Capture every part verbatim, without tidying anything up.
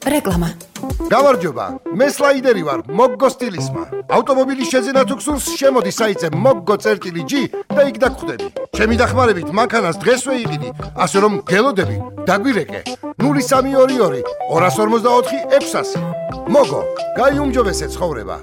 რეკლამა. გამარჯობა, მე სლაიდერი ვარ, მოგგო სტილისმა. ავტომობილის შეძენა თუ გსურს, შემოდი საიტზე moggo.g და იქ დაგხვდები. ჩემი დახმარებით მანქანას დღესვე იყიდი, ასე რომ გელოდები, დაგვირეკე. ნული სამი ორი ორი ორას ორმოცდაოთხი ექვსასი. მოგო, გაიუმჯობესე ცხოვრება.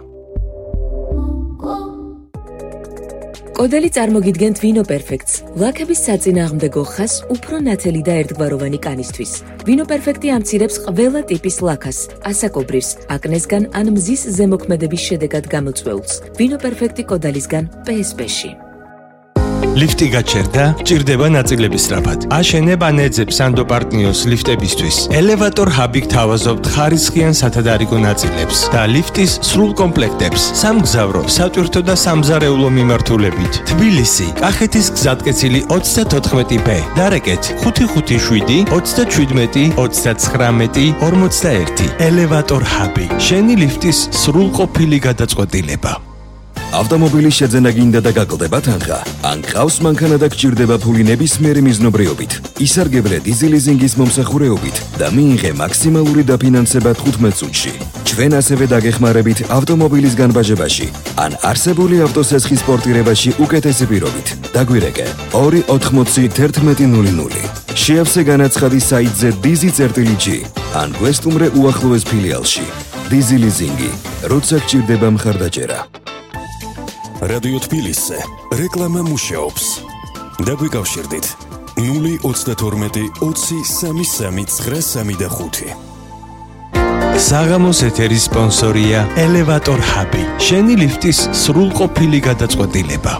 კოდელი წარმოგიდგენთ ვინო პერფექტს, ლაქების საწინააღმდეგო ხას უფრო ნათელი და ერთგვაროვანი კანისთვის. ვინო პერფექტი ამცირებს ყველა ტიპის ლაქას, ასაკობრირს, აკნესგან ან მზის ზემოქმედების შედეგად გამოწვეულს. ვინო პერფექტი კოდალისგან პე ეს პე-ში. ლიფტი გაჩერდა, ჭირდება ნაწილების სწრაფად. აშენებ ან ეძებ სანდო პარტნიოს ლიფტებისთვის. ელევატორ ჰაბი გთავაზობთ ხარისხიან სათადარიგო ნაწილებს და ლიფტის სრულ კომპლექტებს. სამგზავრო, სატვირთო და სამზარეულო მიმართულებით. თბილისი, კახეთის გზატკეცილი ოცდათოთხმეტი ბე. დარეკეთ ხუთი ხუთი შვიდი ოცდაჩვიდმეტი ოცდაცხრამეტი ორმოცდაერთი. ელევატორ ჰაბი. შენი ლიფტის სრულყოფილი გადაწყვეტილება. ავტომობილის შეძენა გინდა და გაკლდება თანხა. ან ყავს მანქანა და გჭირდება ფული ნებისმიერი მიზნობრიობით. ისარგებლე დიზელიზინგის მომსახურეობით და მიიღე მაქსიმალური დაფინანსება თხუთმეტ წუთში. ჩვენ ასევე დაგეხმარებით ავტომობილის განბაჟებაში ან არსებული ავტოსესხის პორტირებაში უკეთესი პირობით. დაგვირეკე ორი ოთხმოცი თერთმეტი ნული ნული. შეავსე განაცხადი საიტზე dizi.g ან გვესტუმრე უახლოეს ფილიალში. დიზელიზინგი, როცა გჭირდება მხარდაჭერა. რადიო თბილისზე რეკლამა მუშაობს. დაგვიკავშირდით ნული ოცდათორმეტი ოცი სამი სამი ცხრა სამი და ხუთი. საღამოს ეთერის სპონსორია ელევატორ ჰაბი. შენი ლიფტის სრულყოფილი გადაწყვეტილება.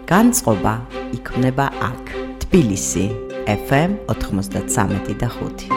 განწყობა იქმნება აქ, თბილისი, ეფ ემ ოთხმოცდათსამეტი და ხუთი.